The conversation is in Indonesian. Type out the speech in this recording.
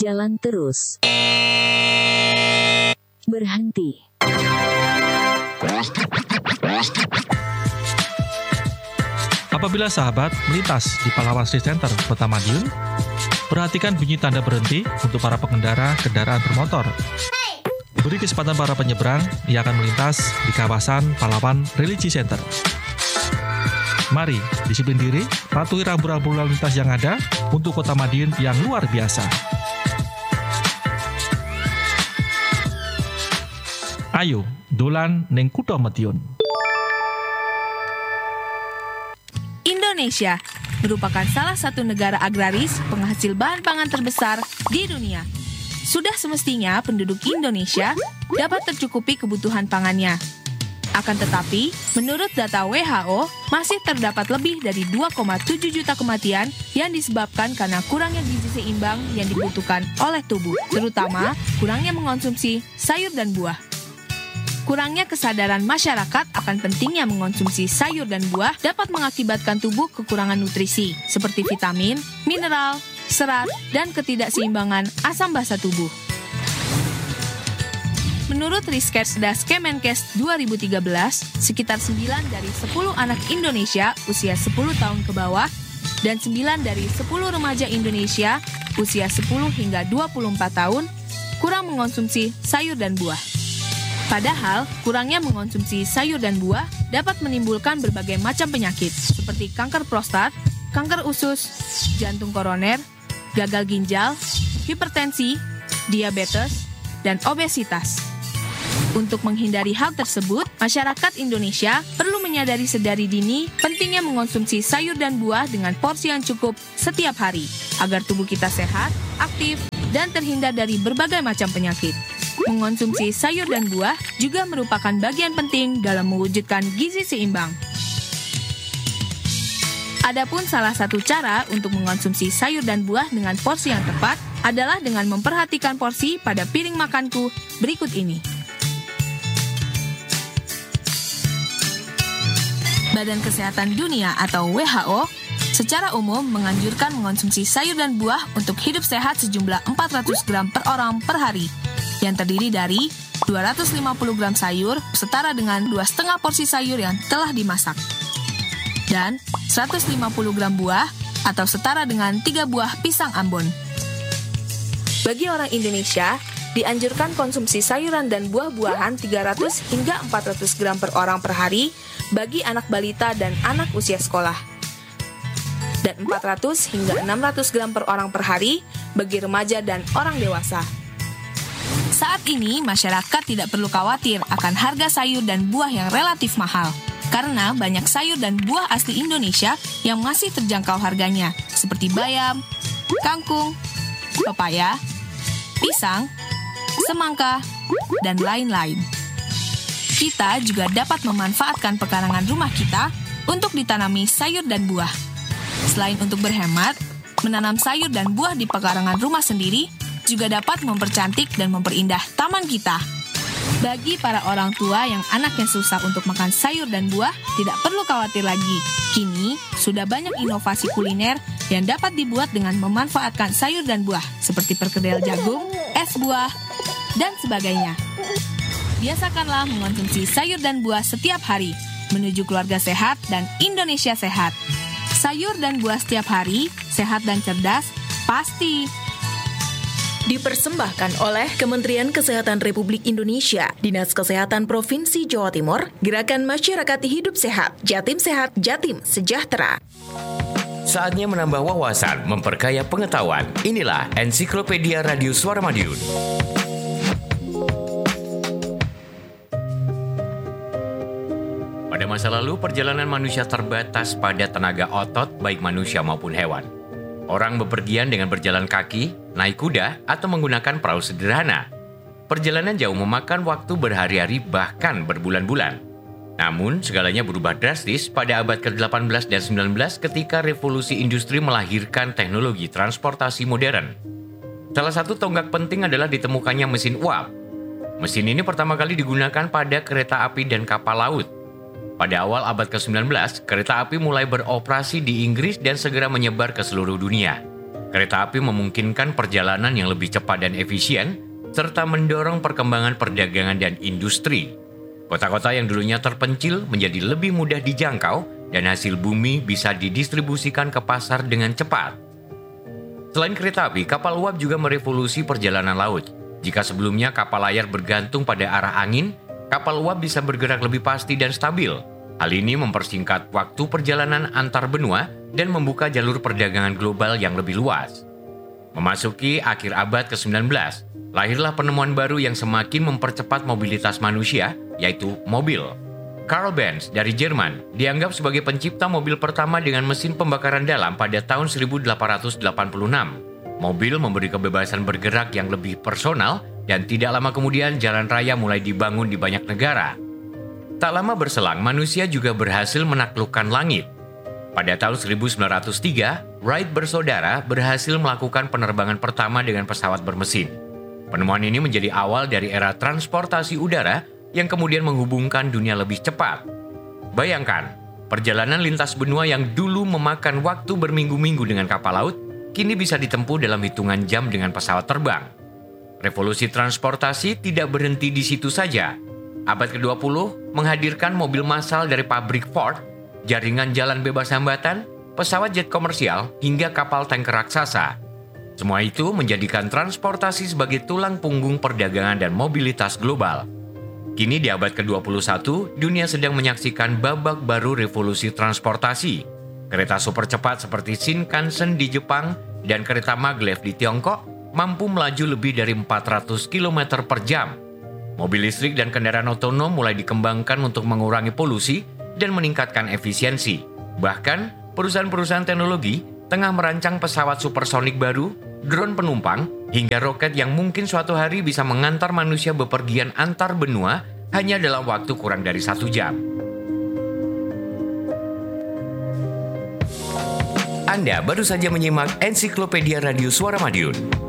Jalan terus. Berhenti. Apabila sahabat melintas di Pahlawan Street Center, Kota Madiun, perhatikan bunyi tanda berhenti untuk para pengendara kendaraan bermotor. Beri kesempatan para penyeberang yang akan melintas di kawasan Pahlawan Religi Center. Mari, disiplin diri, patuhi rambu-rambu lalu lintas yang ada untuk Kota Madiun yang luar biasa. Ayo, dolan neng Kutha Madiun. Indonesia merupakan salah satu negara agraris penghasil bahan pangan terbesar di dunia. Sudah semestinya penduduk Indonesia dapat tercukupi kebutuhan pangannya. Akan tetapi, menurut data WHO, masih terdapat lebih dari 2,7 juta kematian yang disebabkan karena kurangnya gizi seimbang yang dibutuhkan oleh tubuh, terutama kurangnya mengonsumsi sayur dan buah. Kurangnya kesadaran masyarakat akan pentingnya mengonsumsi sayur dan buah dapat mengakibatkan tubuh kekurangan nutrisi, seperti vitamin, mineral, serat, dan ketidakseimbangan asam basa tubuh. Menurut Riskersdas Kemenkes 2013, sekitar 9 dari 10 anak Indonesia usia 10 tahun ke bawah dan 9 dari 10 remaja Indonesia usia 10 hingga 24 tahun kurang mengonsumsi sayur dan buah. Padahal, kurangnya mengonsumsi sayur dan buah dapat menimbulkan berbagai macam penyakit seperti kanker prostat, kanker usus, jantung koroner, gagal ginjal, hipertensi, diabetes, dan obesitas. Untuk menghindari hal tersebut, masyarakat Indonesia perlu menyadari sedari dini pentingnya mengonsumsi sayur dan buah dengan porsi yang cukup setiap hari, agar tubuh kita sehat, aktif, dan terhindar dari berbagai macam penyakit. Mengonsumsi sayur dan buah juga merupakan bagian penting dalam mewujudkan gizi seimbang. Adapun salah satu cara untuk mengonsumsi sayur dan buah dengan porsi yang tepat adalah dengan memperhatikan porsi pada piring makanku berikut ini. Badan Kesehatan Dunia atau WHO secara umum menganjurkan mengonsumsi sayur dan buah untuk hidup sehat sejumlah 400 gram per orang per hari, yang terdiri dari 250 gram sayur setara dengan 2,5 porsi sayur yang telah dimasak, dan 150 gram buah atau setara dengan 3 buah pisang Ambon. Bagi orang Indonesia, dianjurkan konsumsi sayuran dan buah-buahan 300 hingga 400 gram per orang per hari bagi anak balita dan anak usia sekolah, dan 400 hingga 600 gram per orang per hari bagi remaja dan orang dewasa. Saat ini, masyarakat tidak perlu khawatir akan harga sayur dan buah yang relatif mahal, karena banyak sayur dan buah asli Indonesia yang masih terjangkau harganya, seperti bayam, kangkung, pepaya, pisang, semangka, dan lain-lain. Kita juga dapat memanfaatkan pekarangan rumah kita untuk ditanami sayur dan buah. Selain untuk berhemat, menanam sayur dan buah di pekarangan rumah sendiri juga dapat mempercantik dan memperindah taman kita. Bagi para orang tua yang anaknya susah untuk makan sayur dan buah, tidak perlu khawatir lagi. Kini, sudah banyak inovasi kuliner yang dapat dibuat dengan memanfaatkan sayur dan buah, seperti perkedel jagung, es buah, dan sebagainya. Biasakanlah mengonsumsi sayur dan buah setiap hari, menuju keluarga sehat dan Indonesia sehat. Sayur dan buah setiap hari, sehat dan cerdas, pasti. Dipersembahkan oleh Kementerian Kesehatan Republik Indonesia, Dinas Kesehatan Provinsi Jawa Timur, Gerakan Masyarakat Hidup Sehat, Jatim Sehat, Jatim Sejahtera. Saatnya menambah wawasan, memperkaya pengetahuan. Inilah Ensiklopedia Radio Suara Madiun. Pada masa lalu, perjalanan manusia terbatas pada tenaga otot baik manusia maupun hewan. Orang bepergian dengan berjalan kaki, naik kuda, atau menggunakan perahu sederhana. Perjalanan jauh memakan waktu berhari-hari bahkan berbulan-bulan. Namun, segalanya berubah drastis pada abad ke-18 dan 19 ketika revolusi industri melahirkan teknologi transportasi modern. Salah satu tonggak penting adalah ditemukannya mesin uap. Mesin ini pertama kali digunakan pada kereta api dan kapal laut. Pada awal abad ke-19, kereta api mulai beroperasi di Inggris dan segera menyebar ke seluruh dunia. Kereta api memungkinkan perjalanan yang lebih cepat dan efisien, serta mendorong perkembangan perdagangan dan industri. Kota-kota yang dulunya terpencil menjadi lebih mudah dijangkau dan hasil bumi bisa didistribusikan ke pasar dengan cepat. Selain kereta api, kapal uap juga merevolusi perjalanan laut. Jika sebelumnya kapal layar bergantung pada arah angin, kapal uap bisa bergerak lebih pasti dan stabil. Hal ini mempersingkat waktu perjalanan antar benua dan membuka jalur perdagangan global yang lebih luas. Memasuki akhir abad ke-19, lahirlah penemuan baru yang semakin mempercepat mobilitas manusia, yaitu mobil. Karl Benz dari Jerman dianggap sebagai pencipta mobil pertama dengan mesin pembakaran dalam pada tahun 1886. Mobil memberi kebebasan bergerak yang lebih personal dan tidak lama kemudian jalan raya mulai dibangun di banyak negara. Tak lama berselang, manusia juga berhasil menaklukkan langit. Pada tahun 1903, Wright bersaudara berhasil melakukan penerbangan pertama dengan pesawat bermesin. Penemuan ini menjadi awal dari era transportasi udara yang kemudian menghubungkan dunia lebih cepat. Bayangkan, perjalanan lintas benua yang dulu memakan waktu berminggu-minggu dengan kapal laut, kini bisa ditempuh dalam hitungan jam dengan pesawat terbang. Revolusi transportasi tidak berhenti di situ saja. Abad ke-20 menghadirkan mobil massal dari pabrik Ford, jaringan jalan bebas hambatan, pesawat jet komersial, hingga kapal tanker raksasa. Semua itu menjadikan transportasi sebagai tulang punggung perdagangan dan mobilitas global. Kini di abad ke-21, dunia sedang menyaksikan babak baru revolusi transportasi. Kereta super cepat seperti Shinkansen di Jepang dan kereta maglev di Tiongkok mampu melaju lebih dari 400 km per jam. Mobil listrik dan kendaraan otonom mulai dikembangkan untuk mengurangi polusi dan meningkatkan efisiensi. Bahkan, perusahaan-perusahaan teknologi tengah merancang pesawat supersonik baru, drone penumpang, hingga roket yang mungkin suatu hari bisa mengantar manusia bepergian antar benua hanya dalam waktu kurang dari 1 jam. Anda baru saja menyimak Ensiklopedia Radio Suara Madiun.